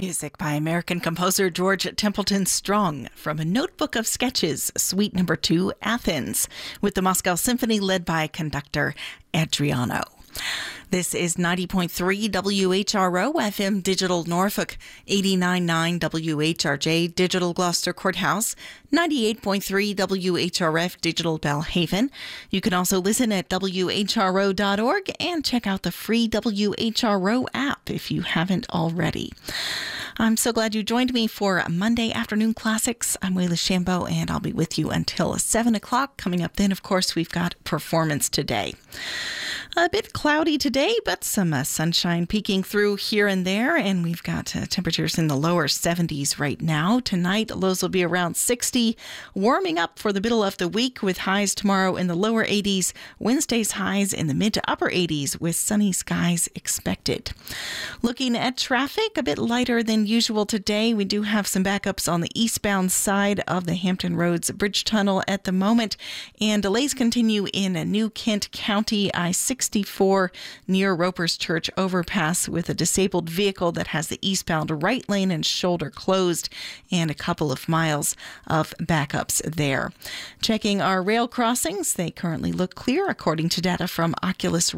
Music by American composer George Templeton Strong from a notebook of sketches, Suite Number 2, Athens, with the Moscow Symphony led by conductor Adriano. This is 90.3 WHRO FM Digital Norfolk, 89.9 WHRJ Digital Gloucester Courthouse, 98.3 WHRF Digital Belhaven. You can also listen at WHRO.org and check out the free WHRO app if you haven't already. I'm so glad you joined me for Monday Afternoon Classics. I'm Wayla Shambo, and I'll be with you until 7 o'clock. Coming up then, of course, we've got Performance Today. A bit cloudy today, but some sunshine peeking through here and there, and we've got temperatures in the lower 70s right now. Tonight, lows will be around 60, warming up for the middle of the week with highs tomorrow in the lower 80s. Wednesday's highs in the mid to upper 80s with sunny skies expected. Looking at traffic, a bit lighter than usual today. We do have some backups on the eastbound side of the Hampton Roads Bridge Tunnel at the moment, and delays continue in New Kent County I-64 near Roper's Church overpass with a disabled vehicle that has the eastbound right lane and shoulder closed, and a couple of miles of backups there. Checking our rail crossings, they currently look clear according to data from Oculus